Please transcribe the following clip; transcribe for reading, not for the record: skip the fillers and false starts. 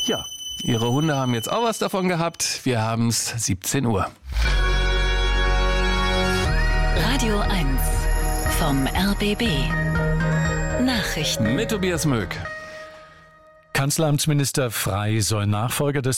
Ja, Ihre Hunde haben jetzt auch was davon gehabt. Wir haben es 17 Uhr. Radio 1 vom RBB. Nachrichten Mit Tobias Möck. Kanzleramtsminister Frey soll Nachfolger des